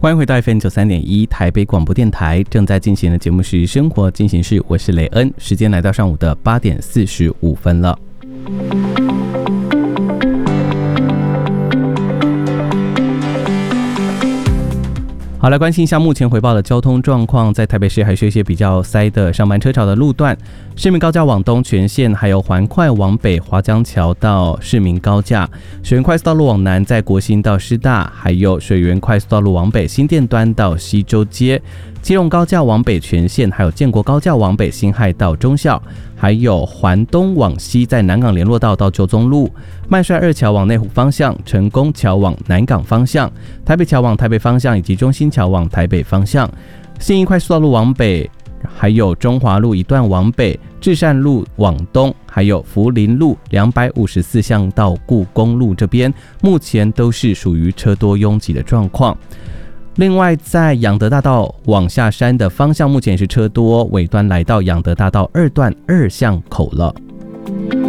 欢迎回到 FM93.1 台北广播电台，正在进行的节目是生活进行式，我是雷恩，时间来到上午的8点45分了。好，来关心一下目前回报的交通状况。在台北市还是一些比较塞的上班车潮的路段，市民高架往东全线，还有环快往北华江桥到市民高架，水源快速道路往南在国兴到师大，还有水源快速道路往北新店端到西周街，基隆高架往北全线，还有建国高架往北辛亥到忠孝，还有环东往西在南港联络道到旧宗路，麦帅二桥往内湖方向，成功桥往南港方向，台北桥往台北方向，以及中心桥往台北方向，信义快速道路往北，还有中华路一段往北，至善路往东，还有福林路254巷到故宫路这边，目前都是属于车多拥挤的状况。另外，在仰德大道往下山的方向，目前也是车多，尾端来到仰德大道2段2巷口了。